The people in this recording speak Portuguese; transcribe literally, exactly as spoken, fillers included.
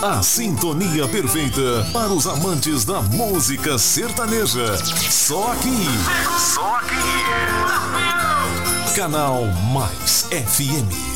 A sintonia perfeita para os amantes da música sertaneja. Só aqui. Só aqui. Canal Mais F M.